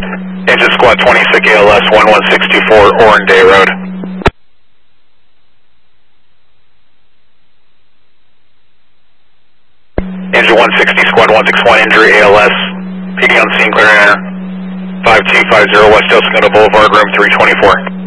Engine Squad 26 ALS 11624 Oranday Road. Engine 160 Squad 161 injury ALS. PD on scene, clear air. 5250 West El Segundo Boulevard, room 324.